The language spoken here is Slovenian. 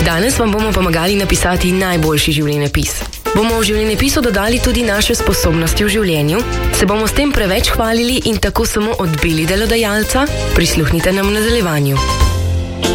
Danes vam bomo pomagali napisati najboljši življenjepis. Bomo v življenjepisu dodali tudi naše sposobnosti v življenju, se bomo s tem preveč hvalili in tako samo odbili delodajalca? Prisluhnite nam v nadaljevanju.